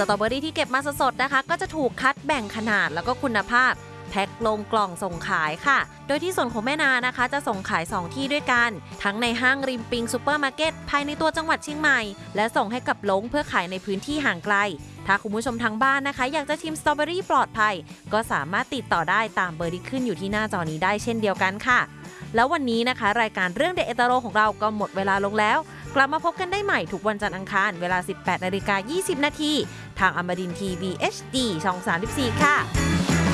สตรอเบอรี่ที่เก็บมาสดๆนะคะก็จะถูกคัดแบ่งขนาดแล้วก็คุณภาพแพ็คลงกล่องส่งขายค่ะโดยที่ส่วนของแม่นานะคะจะส่งขาย2ที่ด้วยกันทั้งในห้างริมปิงซูเปอร์มาร์เก็ตภายในตัวจังหวัดเชียงใหม่และส่งให้กับลงเพื่อขายในพื้นที่ห่างไกลถ้าคุณผู้ชมทางบ้านนะคะอยากจะชิมสตรอเบอรี่ปลอดภัยก็สามารถติดต่อได้ตามเบอร์ที่ขึ้นอยู่ที่หน้าจอนี้ได้เช่นเดียวกันค่ะแล้ววันนี้นะคะรายการเรื่องเด็ดเอตาโรของเราก็หมดเวลาลงแล้วกลับมาพบกันได้ใหม่ทุกวันจันทร์อังคารเวลา 18:20 น.ทางอมรินทร์ทีวี HD ช่อง 34 ค่ะ